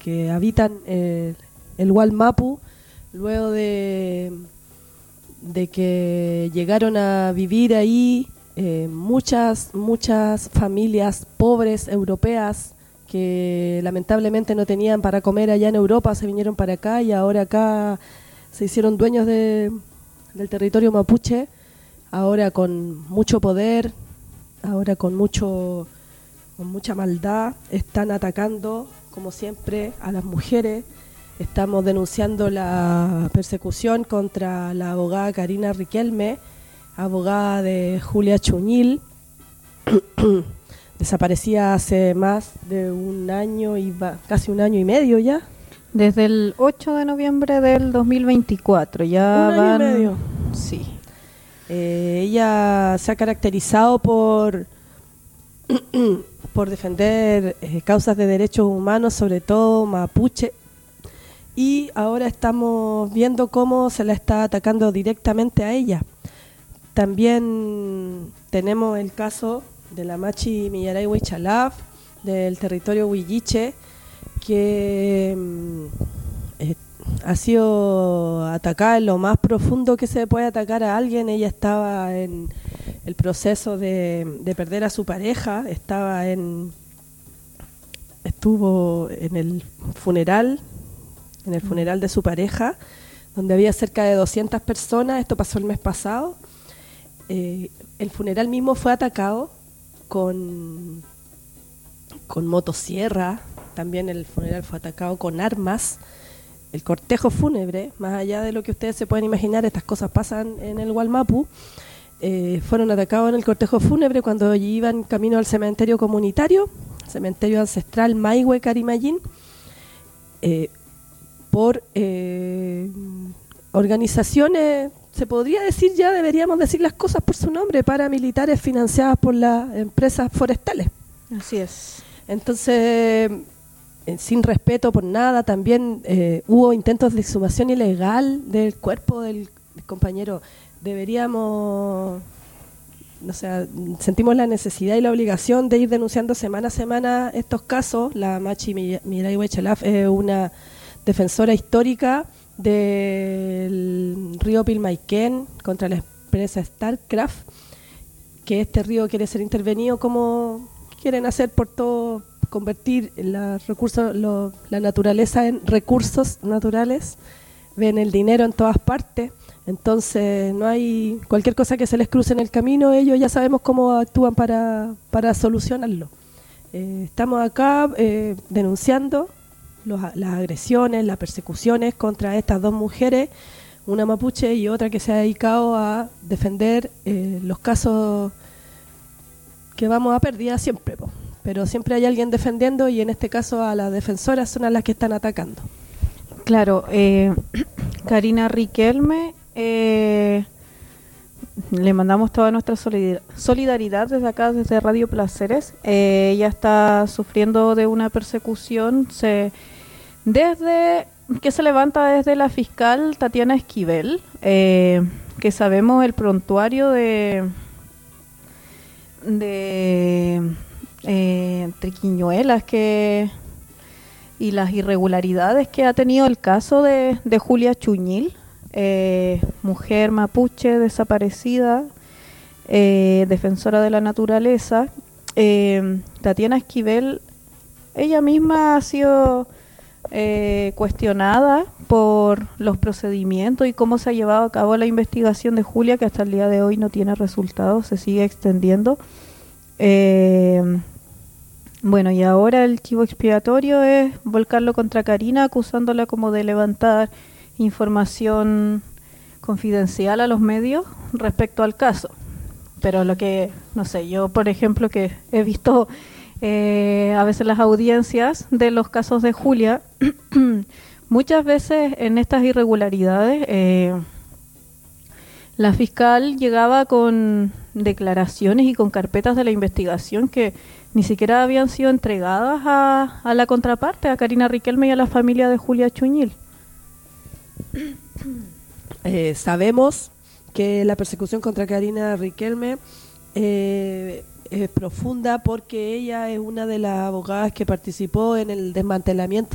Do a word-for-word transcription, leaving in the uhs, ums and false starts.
que habitan eh, el Wallmapu, luego de, de que llegaron a vivir ahí eh, muchas, muchas familias pobres europeas que lamentablemente no tenían para comer allá en Europa, se vinieron para acá y ahora acá se hicieron dueños de, del territorio mapuche, ahora con mucho poder, ahora con mucho con mucha maldad, están atacando, como siempre, a las mujeres. Estamos denunciando la persecución contra la abogada Karina Riquelme, abogada de Julia Chuñil, desaparecida hace más de un año, y va, casi un año y medio ya. Desde el ocho de noviembre del dos mil veinticuatro, ya un van... año y medio. Sí. Eh, ella se ha caracterizado por... por defender eh, causas de derechos humanos, sobre todo mapuche, y ahora estamos viendo cómo se la está atacando directamente a ella. También tenemos el caso de la Machi Millaray Huichalaf, del territorio Huilliche, que eh, ha sido atacada en lo más profundo que se puede atacar a alguien. Ella estaba en el proceso de, de perder a su pareja, estaba en estuvo en el funeral, en el funeral de su pareja, donde había cerca de doscientas personas. Esto pasó el mes pasado. Eh, el funeral mismo fue atacado con con motosierra, también el funeral fue atacado con armas. El cortejo fúnebre, más allá de lo que ustedes se pueden imaginar, estas cosas pasan en el Wallmapu. Eh, fueron atacados en el cortejo fúnebre cuando iban camino al cementerio comunitario, cementerio ancestral Maihue Carimayín, eh, por eh, organizaciones, se podría decir ya, deberíamos decir las cosas por su nombre, paramilitares financiadas por las empresas forestales. Así es. Entonces, eh, sin respeto por nada, también eh, hubo intentos de exhumación ilegal del cuerpo del, del compañero. Deberíamos, o sea, sentimos la necesidad y la obligación de ir denunciando semana a semana estos casos. La Machi Millaray Huichalaf es una defensora histórica del río Pilmaiquén contra la empresa Starcraft, que este río quiere ser intervenido, como quieren hacer por todo, convertir los recursos, lo, la naturaleza en recursos naturales, ven el dinero en todas partes. Entonces no hay cualquier cosa que se les cruce en el camino, ellos ya sabemos cómo actúan para, para solucionarlo. Eh, estamos acá eh, denunciando los, las agresiones, las persecuciones contra estas dos mujeres, una mapuche y otra que se ha dedicado a defender eh, los casos que vamos a pérdida siempre, po. Pero siempre hay alguien defendiendo, y en este caso a las defensoras son a las que están atacando. Claro, eh, Karina Riquelme, eh, le mandamos toda nuestra solidaridad desde acá, desde Radio Placeres. Eh, ella está sufriendo de una persecución se, desde que se levanta desde la fiscal Tatiana Esquivel, eh, que sabemos el prontuario de de eh, triquiñuelas que y las irregularidades que ha tenido el caso de, de Julia Chuñil, eh, mujer mapuche desaparecida, eh, defensora de la naturaleza. eh, Tatiana Esquivel, ella misma ha sido eh, cuestionada por los procedimientos y cómo se ha llevado a cabo la investigación de Julia, que hasta el día de hoy no tiene resultados, se sigue extendiendo. Eh, bueno, y ahora el chivo expiatorio es volcarlo contra Karina, acusándola como de levantar información confidencial a los medios respecto al caso. Pero lo que, no sé, yo por ejemplo que he visto eh, a veces las audiencias de los casos de Julia, muchas veces en estas irregularidades eh, la fiscal llegaba con declaraciones y con carpetas de la investigación que ni siquiera habían sido entregadas a, a la contraparte, a Karina Riquelme y a la familia de Julia Chuñil. Eh, sabemos que la persecución contra Karina Riquelme eh, es profunda, porque ella es una de las abogadas que participó en el desmantelamiento